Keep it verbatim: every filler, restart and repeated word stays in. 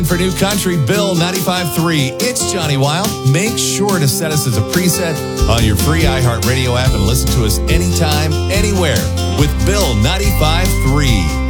For New Country, Bill ninety-five point three. It's Johnny Wild. Make sure to set us as a preset on your free iHeartRadio app and listen to us anytime, anywhere with Bill ninety-five point three.